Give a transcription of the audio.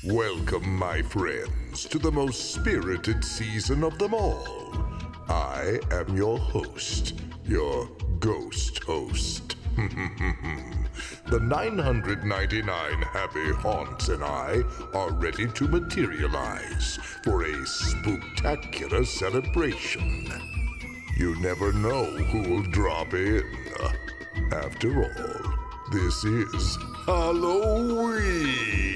Welcome, my friends, to the most spirited season of them all. I am your host, your ghost host. The 999 happy haunts and I are ready to materialize for a spooktacular celebration. You never know who will drop in. After all, this is Halloween.